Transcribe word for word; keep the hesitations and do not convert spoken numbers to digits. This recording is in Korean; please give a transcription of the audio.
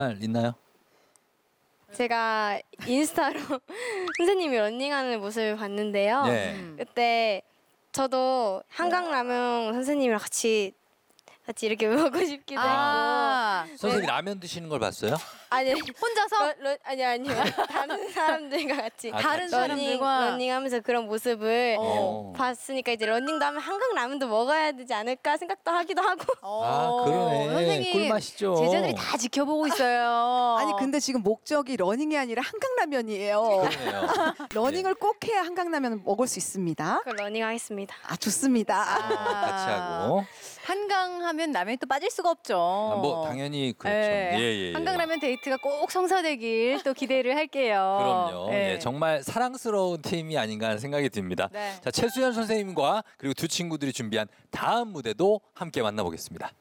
있나요? 제가 인스타로 선생님이 런닝하는 모습을 봤는데요. 네. 그때 저도 한강라면 선생님이랑 같이 같이 이렇게 먹고 싶기도 아, 했고. 선생님 라면 드시는 걸 봤어요? 아니 혼자서? 러, 러, 아니 아니요 다른 사람들과 같이 아, 다른 같이. 러닝 사람들과- 러닝하면서 그런 모습을 어. 봤으니까 이제 러닝도 하면 한강 라면도 먹어야 되지 않을까 생각도 하기도 하고. 아, 그러네. 선생님, 꿀맛이죠. 제자들이 다 지켜보고 있어요. 아니 근데 지금 목적이 러닝이 아니라 한강라면이에요. 그러네요. 러닝을 꼭 해야 한강라면 먹을 수 있습니다. 그 러닝 하겠습니다. 아 좋습니다. 어, 같이 하고. 한강 하면 라면이 또 빠질 수가 없죠. 아, 뭐 당연히 그렇죠. 예. 예, 예, 예. 한강 라면 데이트가 꼭 성사되길 또 기대를 할게요. 그럼요. 예. 예, 정말 사랑스러운 팀이 아닌가 하는 생각이 듭니다. 네. 자, 최수연 선생님과 그리고 두 친구들이 준비한 다음 무대도 함께 만나보겠습니다.